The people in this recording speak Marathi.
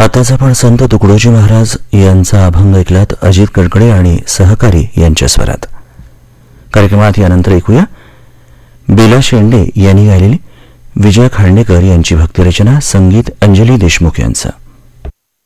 आताच आपण संत तुकडोजी महाराज यांचा अभंग ऐकलात अजित कडकडे आणि सहकारी यांच्या स्वरात. कार्यक्रमात यानंतर ऐकूया बेला शेंडे यांनी गायलेली विजय खांडेकर यांची भक्तिरचना, संगीत अंजली देशमुख यांचं.